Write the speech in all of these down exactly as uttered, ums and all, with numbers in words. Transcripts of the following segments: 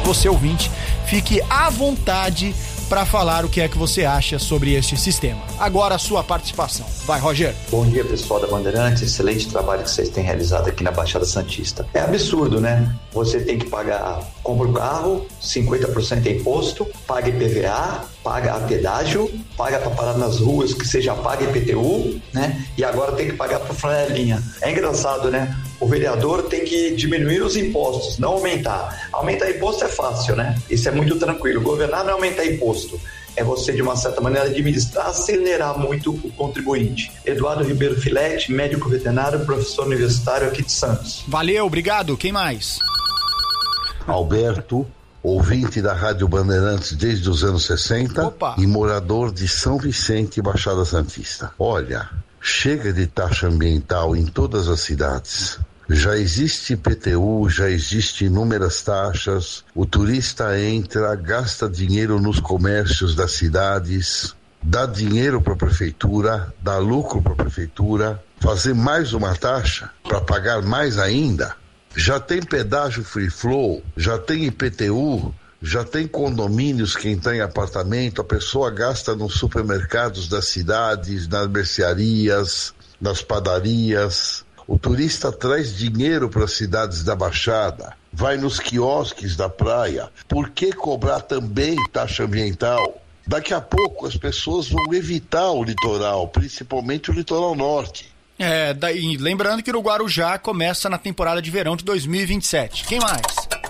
você ouvinte, fique à vontade para falar o que é que você acha sobre este sistema. Agora a sua participação. Vai, Roger. Bom dia, pessoal da Bandeirantes. Excelente trabalho que vocês têm realizado aqui na Baixada Santista. É absurdo, né? Você tem que pagar, compra o carro, cinquenta por cento é imposto, paga I P V A, paga pedágio, paga para parar nas ruas, que você já paga I P T U, né? E agora tem que pagar para flanelinha. É engraçado, né? O vereador tem que diminuir os impostos, não aumentar. Aumentar imposto é fácil, né? Isso é muito tranquilo. Governar não é aumentar imposto. É você, de uma certa maneira, administrar, acelerar muito o contribuinte. Eduardo Ribeiro Filete, médico veterinário, professor universitário aqui de Santos. Valeu, obrigado. Quem mais? Alberto, ouvinte da Rádio Bandeirantes desde os anos sessenta. Opa. E morador de São Vicente, Baixada Santista. Olha, chega de taxa ambiental em todas as cidades. Já existe I P T U, já existe inúmeras taxas, o turista entra, gasta dinheiro nos comércios das cidades, dá dinheiro para a prefeitura, dá lucro para a prefeitura, fazer mais uma taxa para pagar mais ainda. Já tem pedágio free flow, já tem I P T U, já tem condomínios, quem tem apartamento, a pessoa gasta nos supermercados das cidades, nas mercearias, nas padarias. O turista traz dinheiro para as cidades da Baixada, vai nos quiosques da praia. Por que cobrar também taxa ambiental? Daqui a pouco as pessoas vão evitar o litoral, principalmente o litoral norte. É, daí, lembrando que o Guarujá começa na temporada de verão de dois mil e vinte e sete. Quem mais?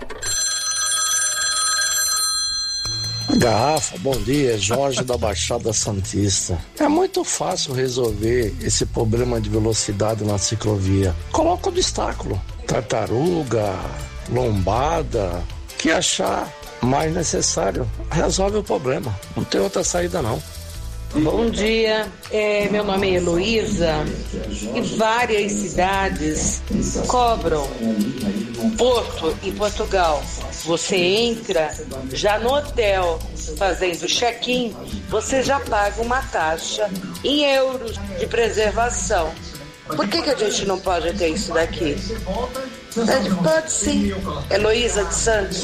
Garrafa, bom dia, Jorge da Baixada Santista. É muito fácil resolver esse problema de velocidade na ciclovia. Coloca obstáculo, tartaruga, lombada, que achar mais necessário. Resolve o problema, não tem outra saída não. Bom dia, é, meu nome é Heloísa e várias cidades cobram. Porto, em Portugal, você entra já no hotel fazendo check-in, você já paga uma taxa em euros de preservação. Por que que a gente não pode ter isso daqui? Pode sim. Heloísa de Santos.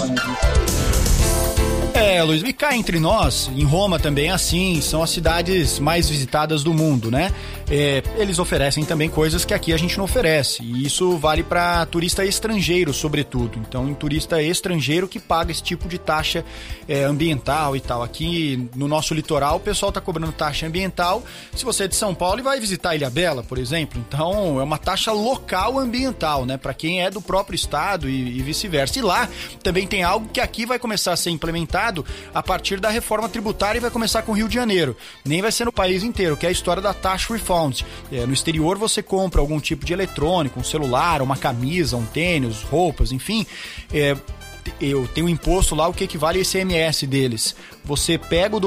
É, Luiz, e cá entre nós, em Roma também é assim, são as cidades mais visitadas do mundo, né? É, eles oferecem também coisas que aqui a gente não oferece, e isso vale para turista estrangeiro, sobretudo. Então, em turista estrangeiro que paga esse tipo de taxa é, ambiental e tal. Aqui no nosso litoral, o pessoal tá cobrando taxa ambiental se você é de São Paulo e vai visitar Ilhabela, por exemplo. Então, é uma taxa local ambiental, né? Para quem é do próprio estado e, e vice-versa. E lá também tem algo que aqui vai começar a ser implementado a partir da reforma tributária e vai começar com o Rio de Janeiro. Nem vai ser no país inteiro, que é a história da taxa refund. É, no exterior você compra algum tipo de eletrônico, um celular, uma camisa, um tênis, roupas, enfim. É, eu tenho um imposto lá, o que equivale a I C M S deles. Você pega o